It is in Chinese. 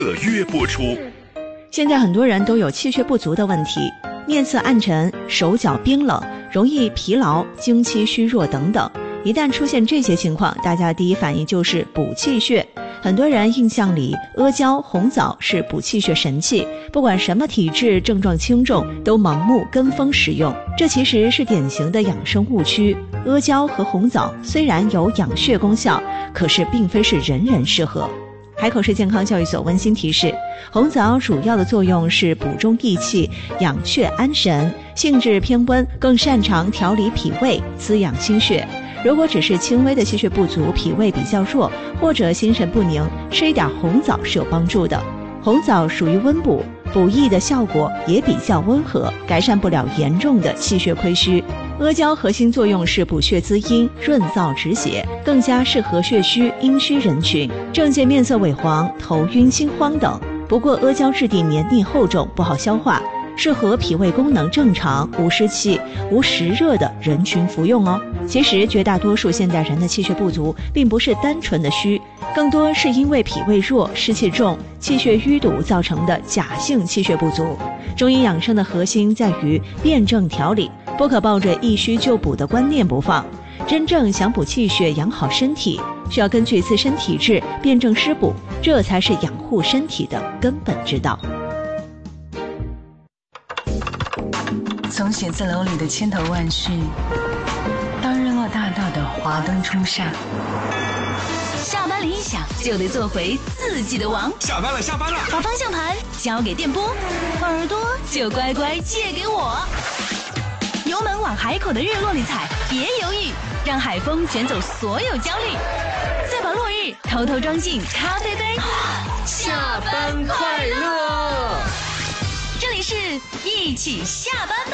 特约播出。 现在很多人都有气血不足的问题，面色暗沉、手脚冰冷、容易疲劳、经期虚弱等等。一旦出现这些情况，大家第一反应就是补气血。很多人印象里阿胶、红枣是补气血神器，不管什么体质、症状轻重，都盲目跟风使用，这其实是典型的养生误区。阿胶和红枣虽然有养血功效，可是并非是人人适合。海口市健康教育所温馨提示，红枣主要的作用是补中益气、养血安神，性质偏温，更擅长调理脾胃、滋养心血。如果只是轻微的气血不足，脾胃比较弱，或者心神不宁，吃一点红枣是有帮助的。红枣属于温补，补益的效果也比较温和，改善不了严重的气血亏虚。阿胶核心作用是补血滋阴、润燥止血，更加适合血虚、阴虚人群，症见面色萎黄、头晕心慌等。不过阿胶质地黏腻厚重，不好消化，适合脾胃功能正常、无湿气、无实热的人群服用哦。其实绝大多数现代人的气血不足并不是单纯的虚，更多是因为脾胃弱、湿气重、气血淤堵造成的假性气血不足。中医养生的核心在于辩证调理，不可抱着一虚就补的观念不放。真正想补气血、养好身体，需要根据自身体质辩证施补，这才是养护身体的根本之道。 从写字楼里的千头万绪，到日落大道的华灯初上， 下班铃一响就得做回自己的王。 下班了，下班了， 把方向盘交给电波，耳朵就乖乖借给我。油门往海口的日落里踩，别犹豫，让海风卷走所有焦虑，再把落日偷偷装进咖啡杯。 下班快乐！ 这里是一起下班吧。